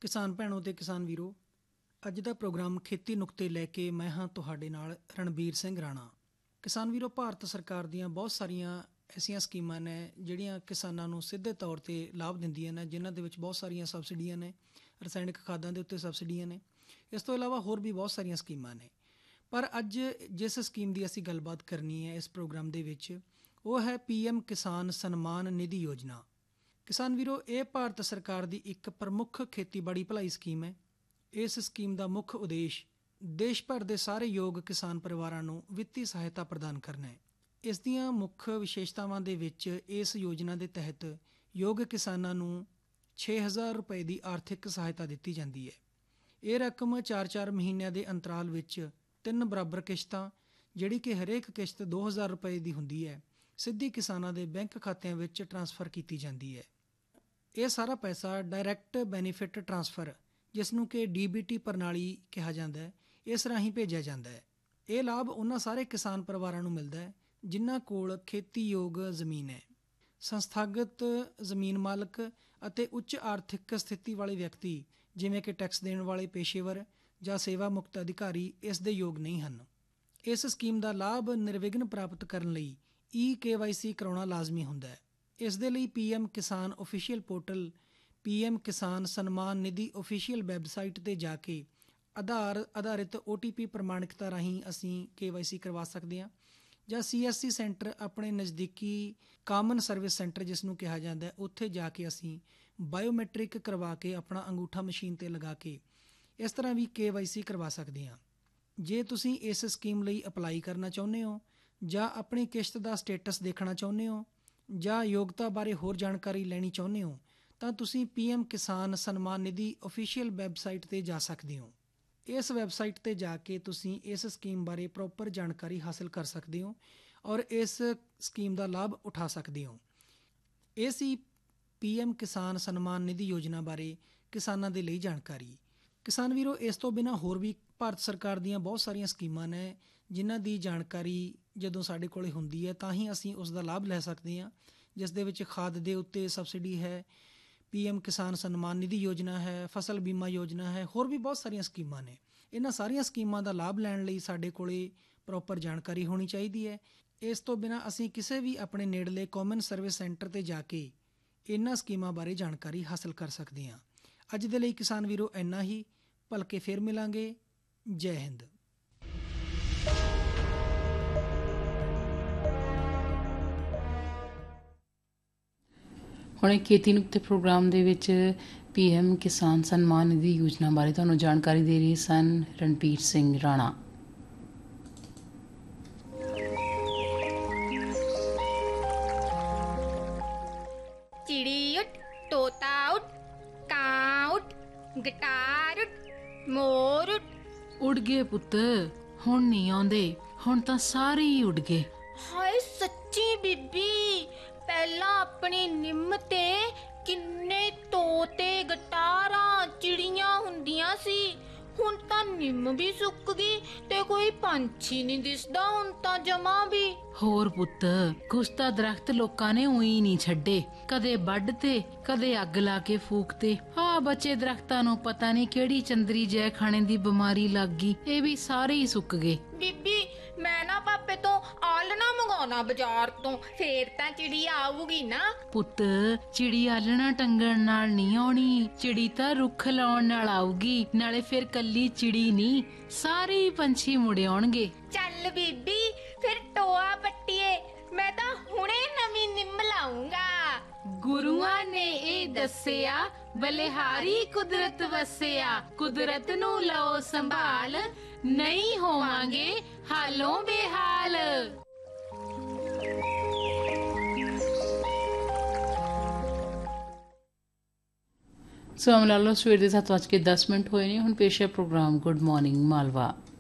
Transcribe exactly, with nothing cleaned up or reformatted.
ਕਿਸਾਨ ਭੈਣੋ ਅਤੇ ਕਿਸਾਨ ਵੀਰੋ, ਅੱਜ ਦਾ ਪ੍ਰੋਗਰਾਮ ਖੇਤੀ ਨੁਕਤੇ ਲੈ ਕੇ ਮੈਂ ਹਾਂ ਤੁਹਾਡੇ ਨਾਲ ਰਣਬੀਰ ਸਿੰਘ ਰਾਣਾ। ਕਿਸਾਨ ਵੀਰੋ, ਭਾਰਤ ਸਰਕਾਰ ਦੀਆਂ ਬਹੁਤ ਸਾਰੀਆਂ ਐਸੀਆਂ ਸਕੀਮਾਂ ਨੇ ਜਿਹੜੀਆਂ ਕਿਸਾਨਾਂ ਨੂੰ ਸਿੱਧੇ ਤੌਰ 'ਤੇ ਲਾਭ ਦਿੰਦੀਆਂ ਨੇ, ਜਿਨ੍ਹਾਂ ਦੇ ਵਿੱਚ ਬਹੁਤ ਸਾਰੀਆਂ ਸਬਸਿਡੀਆਂ ਨੇ, ਰਸਾਇਣਿਕ ਖਾਦਾਂ ਦੇ ਉੱਤੇ ਸਬਸਿਡੀਆਂ ਨੇ। ਇਸ ਤੋਂ ਇਲਾਵਾ ਹੋਰ ਵੀ ਬਹੁਤ ਸਾਰੀਆਂ ਸਕੀਮਾਂ ਨੇ, ਪਰ ਅੱਜ ਜਿਸ ਸਕੀਮ ਦੀ ਅਸੀਂ ਗੱਲਬਾਤ ਕਰਨੀ ਹੈ ਇਸ ਪ੍ਰੋਗਰਾਮ ਦੇ ਵਿੱਚ, ਉਹ ਹੈ ਪੀ ਐਮ ਕਿਸਾਨ ਸਨਮਾਨ ਨਿਧੀ ਯੋਜਨਾ। ਕਿਸਾਨ ਵੀਰੋ, ਇਹ ਭਾਰਤ ਸਰਕਾਰ ਦੀ ਇੱਕ ਪ੍ਰਮੁੱਖ ਖੇਤੀਬਾੜੀ ਭਲਾਈ ਸਕੀਮ ਹੈ। ਇਸ ਸਕੀਮ ਦਾ ਮੁੱਖ ਉਦੇਸ਼ ਦੇਸ਼ ਭਰ ਦੇ ਸਾਰੇ ਯੋਗ ਕਿਸਾਨ ਪਰਿਵਾਰਾਂ ਨੂੰ ਵਿੱਤੀ ਸਹਾਇਤਾ ਪ੍ਰਦਾਨ ਕਰਨਾ ਹੈ। ਇਸ ਦੀਆਂ ਮੁੱਖ ਵਿਸ਼ੇਸ਼ਤਾਵਾਂ ਦੇ ਵਿੱਚ ਇਸ ਯੋਜਨਾ ਦੇ ਤਹਿਤ ਯੋਗ ਕਿਸਾਨਾਂ ਨੂੰ ਛੇ ਹਜ਼ਾਰ ਰੁਪਏ ਦੀ ਆਰਥਿਕ ਸਹਾਇਤਾ ਦਿੱਤੀ ਜਾਂਦੀ ਹੈ। ਇਹ ਰਕਮ ਚਾਰ ਚਾਰ ਮਹੀਨਿਆਂ ਦੇ ਅੰਤਰਾਲ ਵਿੱਚ ਤਿੰਨ ਬਰਾਬਰ ਕਿਸ਼ਤਾਂ, ਜਿਹੜੀ ਕਿ ਹਰੇਕ ਕਿਸ਼ਤ ਦੋ ਹਜ਼ਾਰ ਰੁਪਏ ਦੀ ਹੁੰਦੀ ਹੈ, ਸਿੱਧੀ ਕਿਸਾਨਾਂ ਦੇ ਬੈਂਕ ਖਾਤਿਆਂ ਵਿੱਚ ਟਰਾਂਸਫਰ ਕੀਤੀ ਜਾਂਦੀ ਹੈ। ਇਹ ਸਾਰਾ ਪੈਸਾ ਡਾਇਰੈਕਟ ਬੈਨੀਫਿਟ ਟਰਾਂਸਫਰ, ਜਿਸ ਨੂੰ ਕਿ ਡੀ ਬੀ ਟੀ ਪ੍ਰਣਾਲੀ ਕਿਹਾ ਜਾਂਦਾ ਹੈ, ਇਸ ਰਾਹੀਂ ਭੇਜਿਆ ਜਾਂਦਾ ਹੈ। ਇਹ ਲਾਭ ਉਹਨਾਂ ਸਾਰੇ ਕਿਸਾਨ ਪਰਿਵਾਰਾਂ ਨੂੰ ਮਿਲਦਾ ਹੈ ਜਿਨ੍ਹਾਂ ਕੋਲ ਖੇਤੀਯੋਗ ਜ਼ਮੀਨ ਹੈ। ਸੰਸਥਾਗਤ ਜ਼ਮੀਨ ਮਾਲਕ ਅਤੇ ਉੱਚ ਆਰਥਿਕ ਸਥਿਤੀ ਵਾਲੇ ਵਿਅਕਤੀ, ਜਿਵੇਂ ਕਿ ਟੈਕਸ ਦੇਣ ਵਾਲੇ ਪੇਸ਼ੇਵਰ ਜਾਂ ਸੇਵਾ ਮੁਕਤ ਅਧਿਕਾਰੀ, ਇਸ ਦੇ ਯੋਗ ਨਹੀਂ ਹਨ। ਇਸ ਸਕੀਮ ਦਾ ਲਾਭ ਨਿਰਵਿਘਨ ਪ੍ਰਾਪਤ ਕਰਨ ਲਈ ਈ ਕੇ ਵਾਈ ਸੀ ਕਰਾਉਣਾ ਲਾਜ਼ਮੀ ਹੁੰਦਾ ਹੈ। ਇਸ ਦੇ ਲਈ ਪੀ ਐਮ ਕਿਸਾਨ ਓਫੀਸ਼ੀਅਲ ਪੋਰਟਲ, ਪੀ ਐਮ ਕਿਸਾਨ ਸਨਮਾਨ ਨਿਧੀ ਓਫੀਸ਼ੀਅਲ ਵੈਬਸਾਈਟ 'ਤੇ ਜਾ ਕੇ ਆਧਾਰ ਆਧਾਰਿਤ ਓ ਟੀ ਪੀ ਪ੍ਰਮਾਣਿਕਤਾ ਰਾਹੀਂ ਅਸੀਂ ਕੇ ਵਾਈ ਸੀ ਕਰਵਾ ਸਕਦੇ ਹਾਂ, ਜਾਂ ਸੀ ਐਸ ਸੀ ਸੈਂਟਰ, ਆਪਣੇ ਨਜ਼ਦੀਕੀ ਕਾਮਨ ਸਰਵਿਸ ਸੈਂਟਰ ਜਿਸ ਨੂੰ ਕਿਹਾ ਜਾਂਦਾ, ਉੱਥੇ ਜਾ ਕੇ ਅਸੀਂ ਬਾਇਓਮੈਟ੍ਰਿਕ ਕਰਵਾ ਕੇ ਆਪਣਾ ਅੰਗੂਠਾ ਮਸ਼ੀਨ 'ਤੇ ਲਗਾ ਕੇ ਇਸ ਤਰ੍ਹਾਂ ਵੀ ਕੇ ਵਾਈ ਸੀ ਕਰਵਾ ਸਕਦੇ ਹਾਂ। ਜੇ ਤੁਸੀਂ ਇਸ ਸਕੀਮ ਲਈ ਅਪਲਾਈ ਕਰਨਾ ਚਾਹੁੰਦੇ ਹੋ, ਜਾਂ ਆਪਣੀ ਕਿਸ਼ਤ ਦਾ ਸਟੇਟਸ ਦੇਖਣਾ ਚਾਹੁੰਦੇ ਹੋ, ਜਾਂ ਯੋਗਤਾ ਬਾਰੇ ਹੋਰ ਜਾਣਕਾਰੀ ਲੈਣੀ ਚਾਹੁੰਦੇ ਹੋ, ਤਾਂ ਤੁਸੀਂ ਪੀ ਐਮ ਕਿਸਾਨ ਸਨਮਾਨ ਨਿਧੀ ਓਫੀਸ਼ੀਅਲ ਵੈਬਸਾਈਟ 'ਤੇ ਜਾ ਸਕਦੇ ਹੋ। ਇਸ ਵੈਬਸਾਈਟ 'ਤੇ ਜਾ ਕੇ ਤੁਸੀਂ ਇਸ ਸਕੀਮ ਬਾਰੇ ਪ੍ਰੋਪਰ ਜਾਣਕਾਰੀ ਹਾਸਲ ਕਰ ਸਕਦੇ ਹੋ ਔਰ ਇਸ ਸਕੀਮ ਦਾ ਲਾਭ ਉਠਾ ਸਕਦੇ ਹੋ। ਇਹ ਸੀ ਪੀ ਐਮ ਕਿਸਾਨ ਸਨਮਾਨ ਨਿਧੀ ਯੋਜਨਾ ਬਾਰੇ ਕਿਸਾਨਾਂ ਦੇ ਲਈ ਜਾਣਕਾਰੀ। ਕਿਸਾਨ ਵੀਰੋ, ਇਸ ਤੋਂ ਬਿਨਾਂ ਹੋਰ ਵੀ ਭਾਰਤ ਸਰਕਾਰ ਦੀਆਂ ਬਹੁਤ ਸਾਰੀਆਂ ਸਕੀਮਾਂ ਨੇ ਜਿਨ੍ਹਾਂ ਦੀ ਜਾਣਕਾਰੀ ਜਦੋਂ ਸਾਡੇ ਕੋਲ ਹੁੰਦੀ ਹੈ ਤਾਂ ਹੀ ਅਸੀਂ ਉਸ ਦਾ ਲਾਭ ਲੈ ਸਕਦੇ ਹਾਂ, ਜਿਸ ਦੇ ਵਿੱਚ ਖਾਦ ਦੇ ਉੱਤੇ ਸਬਸਿਡੀ ਹੈ, ਪੀ ਐਮ ਕਿਸਾਨ ਸਨਮਾਨ ਨਿਧੀ ਯੋਜਨਾ ਹੈ, ਫਸਲ ਬੀਮਾ ਯੋਜਨਾ ਹੈ, ਹੋਰ ਵੀ ਬਹੁਤ ਸਾਰੀਆਂ ਸਕੀਮਾਂ ਨੇ। ਇਹਨਾਂ ਸਾਰੀਆਂ ਸਕੀਮਾਂ ਦਾ ਲਾਭ ਲੈਣ ਲਈ ਸਾਡੇ ਕੋਲ ਪ੍ਰੋਪਰ ਜਾਣਕਾਰੀ ਹੋਣੀ ਚਾਹੀਦੀ ਹੈ। ਇਸ ਤੋਂ ਬਿਨਾਂ ਅਸੀਂ ਕਿਸੇ ਵੀ ਆਪਣੇ ਨੇੜਲੇ ਕਾਮਨ ਸਰਵਿਸ ਸੈਂਟਰ 'ਤੇ ਜਾ ਕੇ ਇਹਨਾਂ ਸਕੀਮਾਂ ਬਾਰੇ ਜਾਣਕਾਰੀ ਹਾਸਲ ਕਰ ਸਕਦੇ ਹਾਂ। ਅੱਜ ਦੇ ਲਈ ਕਿਸਾਨ ਵੀਰੋ ਇੰਨਾ ਹੀ। ਭਲਕੇ ਫਿਰ ਮਿਲਾਂਗੇ। ਜੈ ਹਿੰਦ। ਹੁਣ ਖੇਤੀ ਨੁਕਤੇ ਪ੍ਰੋਗਰਾਮ ਦੇ ਵਿੱਚ ਪੀ ਐਮ ਕਿਸਾਨ ਸਨਮਾਨ ਨਿਧੀ ਯੋਜਨਾ ਬਾਰੇ ਤੁਹਾਨੂੰ ਜਾਣਕਾਰੀ ਦੇ ਰਹੇ ਸਨ ਰਣਬੀਰ ਸਿੰਘ ਰਾਣਾ। ਚਿੜੀ ਉੱਠ, ਤੋਤਾ ਉੱਠ, ਕਾਂ ਉੱਠ, ਗਿਟਾਰ ਉੱਠ, ਮੋਰ ਉੱਠ। ਉੱਡ ਗਏ ਪੁੱਤ, ਹੁਣ ਨਹੀਂ ਆਉਂਦੇ, ਹੁਣ ਤਾਂ ਸਾਰੇ ਹੀ ਉੱਡ ਗਏ। ਹਾਏ ਸੱਚੀ ਬੀਬੀ, ਪਹਿਲਾਂ ਆਪਣੀ ਨਿੰਮ ਤੇ ਕਿੰਨੇ ਤੋਤੇ, ਗਟਾਰਾਂ, ਚਿੜੀਆਂ ਹੁੰਦੀਆਂ ਸੀ। ਹੁਣ ਤਾਂ ਨਿੰਮ ਵੀ ਸੁੱਕ ਗਈ ਤੇ ਕੋਈ ਪੰਛੀ ਨਹੀਂ ਦਿਸਦਾ ਹੁਣ ਤਾਂ ਜਮਾਂ ਵੀ। ਹੋਰ ਪੁੱਤ, ਕੁਛ ਤਾਂ ਦਰਖਤ ਲੋਕਾਂ ਨੇ ਉਹੀ ਨਹੀਂ ਛੱਡੇ, ਕਦੇ ਵੱਢ ਤੇ ਕਦੇ ਅੱਗ ਲਾ ਕੇ ਫੂਕਤੇ। ਆ ਬਚੇ ਦਰਖਤਾਂ ਨੂੰ ਪਤਾ ਨਹੀਂ ਕਿਹੜੀ ਚੰਦਰੀ ਜੈ ਖਾਣੇ ਦੀ ਬਿਮਾਰੀ ਲੱਗ ਗਈ, ਇਹ ਵੀ ਸਾਰੇ ਹੀ ਸੁੱਕ ਗਏ। ਬੀਬੀ, ਮੈਂ ਨਾ ਪਾਪੇ ਤੋਂ ਆਲਣਾ ਮੰਗਾਉਣਾ ਬਾਜ਼ਾਰ ਤੋਂ, ਫੇਰ ਤਾਂ ਚਿੜੀ ਆਊਗੀ ਨਾ। ਪੁੱਤ, ਚਿੜੀ ਆਲਣਾ ਟੰਗਣ ਨਾਲ ਨਹੀਂ ਆਉਣੀ, ਚਿੜੀ ਤਾਂ ਰੁੱਖ ਲਾਉਣ ਨਾਲ ਆਊਗੀ। ਨਾਲੇ ਫਿਰ ਕੱਲੀ ਚਿੜੀ ਨਹੀਂ, ਸਾਰੇ ਪੰਛੀ ਮੁੜ ਆਉਣਗੇ। ਚੱਲ ਬੀਬੀ, ਫਿਰ ਟੋਆ ਪੱਟੀਏ, ਮੈਂ ਤਾਂ ਹੁਣੇ ਨਵੀਂ ਨਿੰਮ ਲਾਉਂਗਾ। ਗੁਰੂਆਂ ਨੇ ਇਹ ਦੱਸਿਆ, ਬਲਿਹਾਰੀ ਕੁਦਰਤ ਵਸਿਆ, ਕੁਦਰਤ ਨੂੰ ਲਓ ਸੰਭਾਲ, ਨਹੀਂ ਹੋਵਾਂਗੇ ਹਾਲੋਂ ਬੇਹਾਲ। ਸੋ ਅਮਲਾਲੋ, ਸਵੇਰ ਦੇ ਸੱਤ ਵੱਜ ਕੇ ਦਸ ਮਿੰਟ ਹੋਏ ਨੇ। ਹੁਣ ਪੇਸ਼ ਹੈ ਪ੍ਰੋਗਰਾਮ ਗੁੱਡ ਮਾਰਨਿੰਗ ਮਾਲਵਾ।